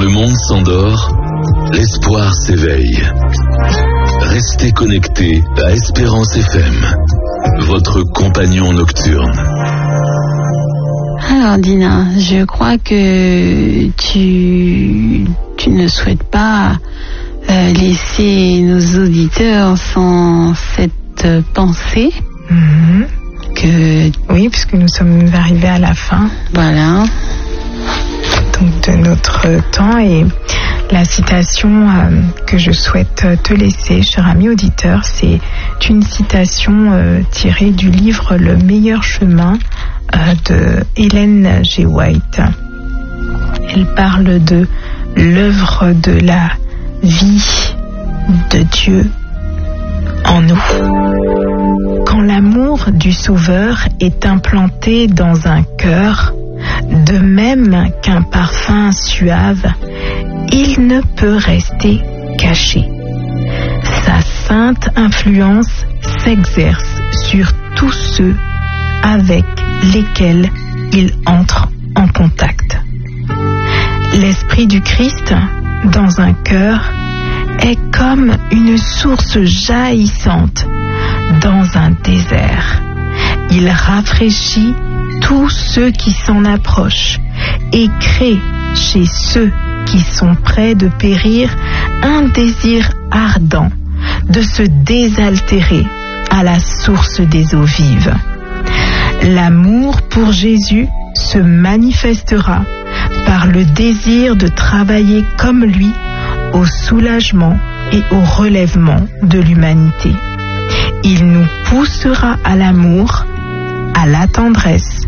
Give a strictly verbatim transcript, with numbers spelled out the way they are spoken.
le monde s'endort, l'espoir s'éveille. Restez connectés à Espérance F M, votre compagnon nocturne. Alors Dina, je crois que tu, tu ne souhaites pas euh, laisser nos auditeurs sans cette pensée. Mmh. Que... Oui, puisque nous sommes arrivés à la fin. Voilà. Donc de notre temps, et la citation euh, que je souhaite te laisser, cher ami auditeur, c'est une citation euh, tirée du livre Le meilleur chemin euh, de Ellen G. White. Elle parle de l'œuvre de la vie de Dieu en nous. Quand l'amour du Sauveur est implanté dans un cœur, de même qu'un parfum suave, il ne peut rester caché. Sa sainte influence s'exerce sur tous ceux avec lesquels il entre en contact. L'Esprit du Christ dans un cœur est comme une source jaillissante dans un désert. Il rafraîchit tous ceux qui s'en approchent et crée chez ceux qui sont près de périr un désir ardent de se désaltérer à la source des eaux vives. L'amour pour Jésus se manifestera par le désir de travailler comme lui au soulagement et au relèvement de l'humanité. Il nous poussera à l'amour, à la tendresse